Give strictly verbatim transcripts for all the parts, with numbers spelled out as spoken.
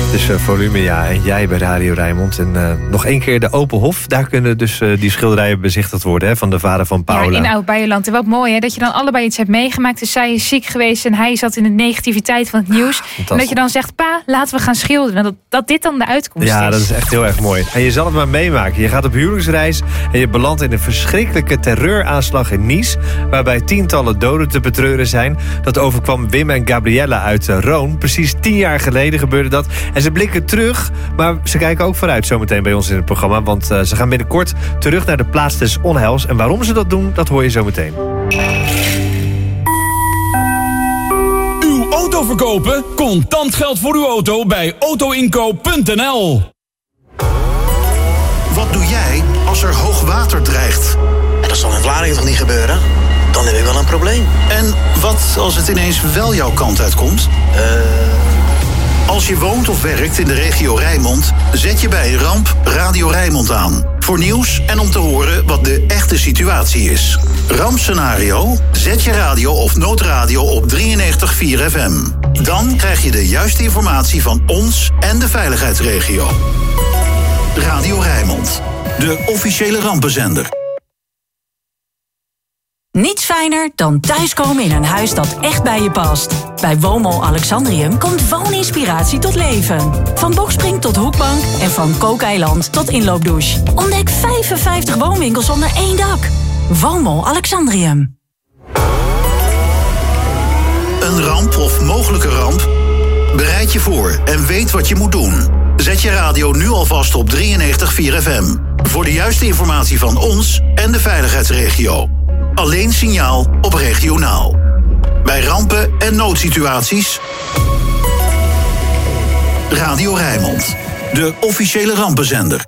Dus uh, volume, ja. En jij bij Radio Rijnmond. En uh, nog één keer de Open Hof. Daar kunnen dus uh, die schilderijen bezichtigd worden, hè, van de vader van Paula. Ja, in Oud-Beijerland. En wat mooi, hè, dat je dan allebei iets hebt meegemaakt. Dus zij is ziek geweest en hij zat in de negativiteit van het nieuws. En dat je dan zegt, pa, laten we gaan schilderen. Dat, dat dit dan de uitkomst ja, is. Ja, dat is echt heel erg mooi. En je zal het maar meemaken. Je gaat op huwelijksreis en je belandt in een verschrikkelijke terreuraanslag in Nice, waarbij tientallen doden te betreuren zijn. Dat overkwam Wim en Gabriella uit uh, Roon. Precies tien jaar geleden gebeurde dat. En ze blikken terug, maar ze kijken ook vooruit zometeen bij ons in het programma. Want uh, ze gaan binnenkort terug naar de plaats des onheils. En waarom ze dat doen, dat hoor je zometeen. Uw auto verkopen? Contant geld voor uw auto bij autoinkoop punt n l. Wat doe jij als er hoog water dreigt? Ja, dat zal in Vlaardingen toch niet gebeuren? Dan heb ik wel een probleem. En wat als het ineens wel jouw kant uitkomt? Eh... Uh... Als je woont of werkt in de regio Rijnmond, zet je bij een ramp Radio Rijnmond aan. Voor nieuws en om te horen wat de echte situatie is. Rampscenario? Zet je radio of noodradio op drieënnegentig komma vier F M. Dan krijg je de juiste informatie van ons en de veiligheidsregio. Radio Rijnmond, de officiële rampenzender. Niets fijner dan thuiskomen in een huis dat echt bij je past. Bij Woonmol Alexandrium komt wooninspiratie tot leven. Van bokspring tot hoekbank en van kookeiland tot inloopdouche. Ontdek vijfenvijftig woonwinkels onder één dak. Woonmol Alexandrium. Een ramp of mogelijke ramp? Bereid je voor en weet wat je moet doen. Zet je radio nu alvast op drieënnegentig komma vier F M. Voor de juiste informatie van ons en de veiligheidsregio. Alleen signaal op regionaal. Bij rampen en noodsituaties. Radio Rijnmond, de officiële rampenzender.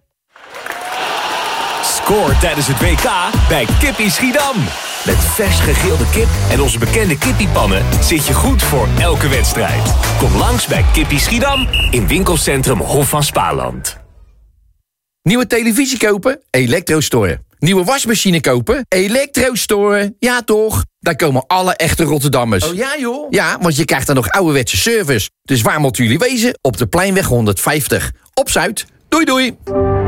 Scoor tijdens het W K bij Kippie Schiedam. Met vers gegrilde kip en onze bekende kippiepannen zit je goed voor elke wedstrijd. Kom langs bij Kippie Schiedam in winkelcentrum Hof van Spaarland. Nieuwe televisie kopen? Elektrostore. Nieuwe wasmachine kopen? Elektrostore. Ja toch? Daar komen alle echte Rotterdammers. Oh ja joh? Ja, want je krijgt dan nog ouderwetse service. Dus waar moeten jullie wezen? Op de Pleinweg honderdvijftig. Op Zuid. Doei doei.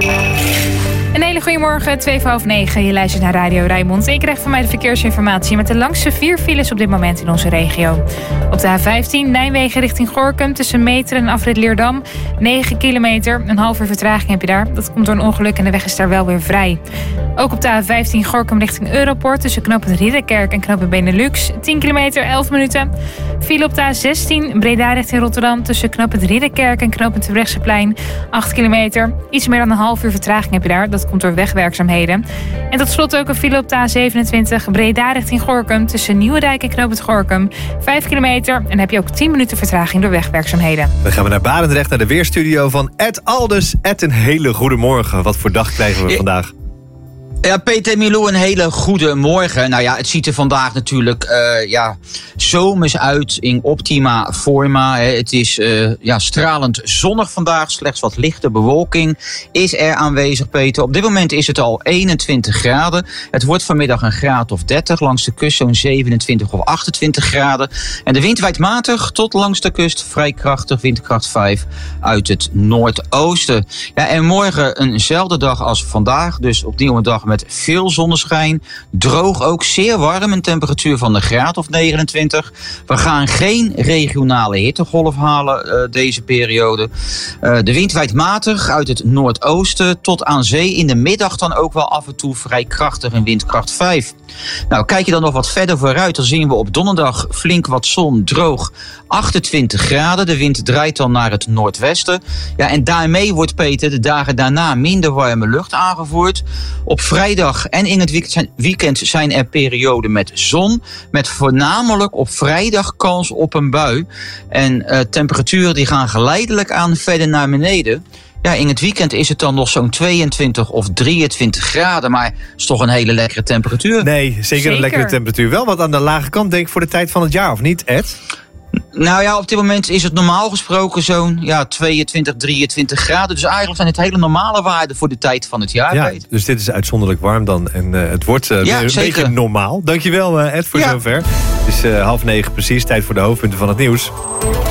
Een hele goede morgen, twee voor half negen. Je luistert naar Radio Rijnmond. Ik krijg van mij de verkeersinformatie met de langste vier files op dit moment in onze regio. Op de A vijftien Nijmegen richting Gorinchem tussen Meteren en Afrit Leerdam. negen kilometer, een half uur vertraging heb je daar. Dat komt door een ongeluk en de weg is daar wel weer vrij. Ook op de A vijftien Gorinchem richting Europort tussen knooppunt Ridderkerk en knooppunt Benelux. tien kilometer, elf minuten. File op de A zestien Breda richting Rotterdam tussen knooppunt Ridderkerk en knooppunt Terbrechtseplein. acht kilometer, iets meer dan een half uur vertraging heb je daar. Dat komt door wegwerkzaamheden. En tot slot ook een file op de A zevenentwintig Breda richting Gorinchem tussen Nieuwendijk en knooppunt Gorinchem. vijf kilometer en dan heb je ook tien minuten vertraging door wegwerkzaamheden. Dan gaan we naar Barendrecht, naar de weerstudio van Ed Alders. Ed, een hele goede morgen. Wat voor dag krijgen we vandaag? Ja, Peter Milou, een hele goede morgen. Nou ja, het ziet er vandaag natuurlijk uh, ja, zomers uit in optima forma. Hè. Het is uh, ja, stralend zonnig vandaag. Slechts wat lichte bewolking is er aanwezig, Peter. Op dit moment is het al eenentwintig graden. Het wordt vanmiddag een graad of dertig. Langs de kust zo'n zevenentwintig of achtentwintig graden. En de wind waait matig tot langs de kust. Vrij krachtig, windkracht vijf uit het noordoosten. Ja, en morgen eenzelfde dag als vandaag. Dus opnieuw een dag met veel zonneschijn. Droog ook, zeer warm. Een temperatuur van een graad of negenentwintig. We gaan geen regionale hittegolf halen uh, deze periode. Uh, de wind waait matig uit het noordoosten tot aan zee. In de middag dan ook wel af en toe vrij krachtig en windkracht vijf. Nou, kijk je dan nog wat verder vooruit, dan zien we op donderdag flink wat zon, droog, achtentwintig graden. De wind draait dan naar het noordwesten. Ja, en daarmee wordt, Peter, de dagen daarna minder warme lucht aangevoerd. Op vrijdag en in het weekend zijn, weekend zijn er perioden met zon, met voornamelijk op vrijdag kans op een bui. En uh, temperaturen die gaan geleidelijk aan verder naar beneden. Ja, in het weekend is het dan nog zo'n tweeëntwintig of drieëntwintig graden. Maar het is toch een hele lekkere temperatuur. Nee, zeker, zeker een lekkere temperatuur. Wel wat aan de lage kant, denk ik, voor de tijd van het jaar, of niet, Ed? Nou ja, op dit moment is het normaal gesproken zo'n ja, tweeëntwintig, drieëntwintig graden. Dus eigenlijk zijn het hele normale waarden voor de tijd van het jaar. Ja, dus dit is uitzonderlijk warm dan. En uh, het wordt uh, ja, een zeker. beetje normaal. Dankjewel, uh, Ed, voor ja. zover. Het is uh, half negen precies, tijd voor de hoofdpunten van het nieuws.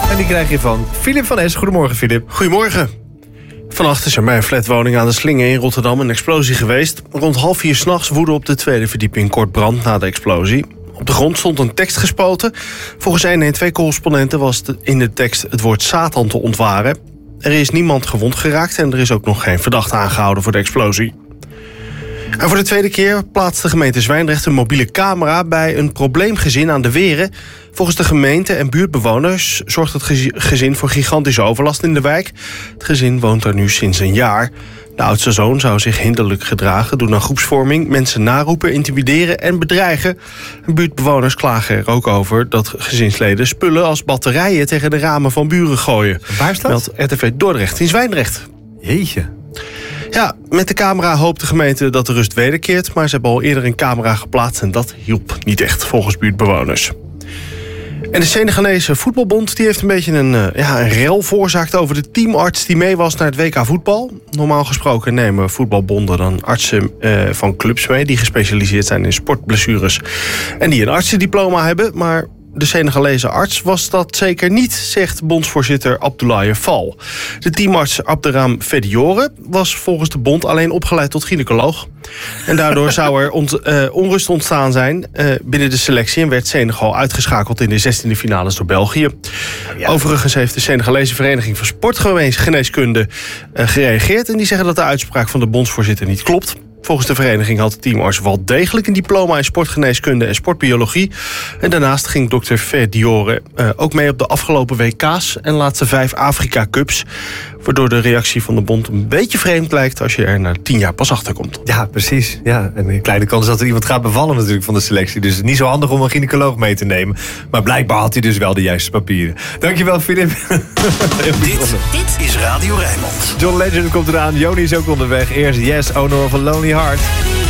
En die krijg je van Filip van Es. Goedemorgen, Filip. Goedemorgen. Vannacht is er bij een flatwoning aan de Slinge in Rotterdam een explosie geweest. Rond half vier 's nachts woedde op de tweede verdieping kort brand na de explosie. Op de grond stond een tekst gespoten. Volgens een en twee correspondenten was in de tekst het woord Satan te ontwaren. Er is niemand gewond geraakt en er is ook nog geen verdachte aangehouden voor de explosie. En voor de tweede keer plaatst de gemeente Zwijndrecht een mobiele camera bij een probleemgezin aan de Weren. Volgens de gemeente en buurtbewoners zorgt het gezin voor gigantische overlast in de wijk. Het gezin woont er nu sinds een jaar. De oudste zoon zou zich hinderlijk gedragen, doen aan groepsvorming, mensen naroepen, intimideren en bedreigen. En buurtbewoners klagen er ook over dat gezinsleden spullen als batterijen tegen de ramen van buren gooien. Waar is dat? Meldt R T V Dordrecht in Zwijndrecht. Jeetje. Ja, met de camera hoopt de gemeente dat de rust wederkeert, maar ze hebben al eerder een camera geplaatst en dat hielp niet echt, volgens buurtbewoners. En de Senegalese voetbalbond die heeft een beetje een, uh, ja, een rel veroorzaakt over de teamarts die mee was naar het W K voetbal. Normaal gesproken nemen voetbalbonden dan artsen uh, van clubs mee die gespecialiseerd zijn in sportblessures en die een artsendiploma hebben, maar de Senegalese arts was dat zeker niet, zegt bondsvoorzitter Abdoulaye Fall. De teamarts Abderram Fediore was volgens de bond alleen opgeleid tot gynaecoloog. En daardoor zou er ont, uh, onrust ontstaan zijn uh, binnen de selectie en werd Senegal uitgeschakeld in de zestiende finales door België. Ja. Overigens heeft de Senegalese Vereniging voor Sportgeneeskunde uh, gereageerd en die zeggen dat de uitspraak van de bondsvoorzitter niet klopt. Volgens de vereniging had de teamarts wel degelijk een diploma in sportgeneeskunde en sportbiologie. En daarnaast ging dokter Fediore uh, ook mee op de afgelopen W K's en laatste vijf Afrika Cups. Waardoor de reactie van de bond een beetje vreemd lijkt als je er na tien jaar pas achter komt. Ja, precies. Ja, en een kleine kans dat er iemand gaat bevallen natuurlijk van de selectie. Dus het is niet zo handig om een gynaecoloog mee te nemen. Maar blijkbaar had hij dus wel de juiste papieren. Dankjewel, Filip. Dit, dit is Radio Rijnmond. John Legend komt eraan. Joni is ook onderweg. Eerst Yes, Owner of a Lonely Heart.